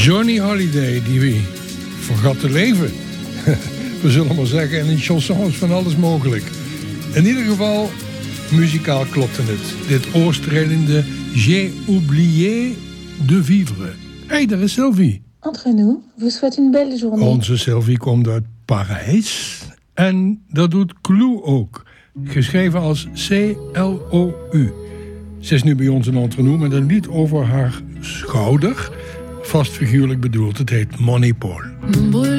Johnny Holiday, die vergat te leven. We zullen maar zeggen, en in chansons van alles mogelijk. In ieder geval, muzikaal klopte het. Dit oorstrelende J'ai oublié de vivre. Hé, daar is Sylvie. Entre nous, vous souhaite une belle journée. Onze Sylvie komt uit Parijs. En dat doet Clou ook. Geschreven als C-L-O-U. Ze is nu bij ons in Entre nous met een lied over haar schouder. Vast figuurlijk bedoeld. Het heet Money Paul.